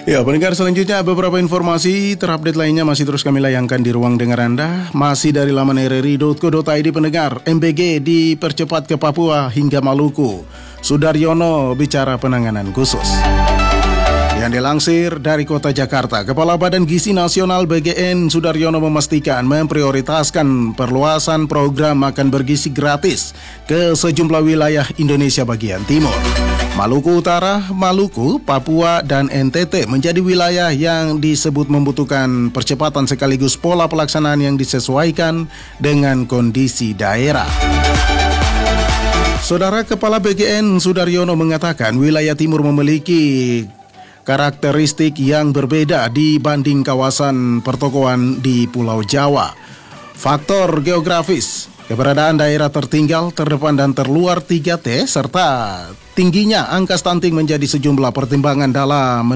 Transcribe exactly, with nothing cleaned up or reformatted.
Ya, pendengar selanjutnya beberapa informasi terupdate lainnya masih terus kami layangkan di ruang dengar Anda. Masih dari laman r r i dot co dot i d pendengar, M B G dipercepat ke Papua hingga Maluku. Sudaryono bicara penanganan khusus. Yang dilansir dari Kota Jakarta, Kepala Badan Gizi Nasional B G N Sudaryono memastikan memprioritaskan perluasan program makan bergizi gratis ke sejumlah wilayah Indonesia bagian timur. Maluku Utara, Maluku, Papua, dan N T T menjadi wilayah yang disebut membutuhkan percepatan sekaligus pola pelaksanaan yang disesuaikan dengan kondisi daerah. Saudara Kepala B G N Sudaryono mengatakan wilayah timur memiliki karakteristik yang berbeda dibanding kawasan pertokoan di Pulau Jawa. Faktor geografis, keberadaan daerah tertinggal, terdepan, dan terluar tiga T, serta tingginya angka stunting menjadi sejumlah pertimbangan dalam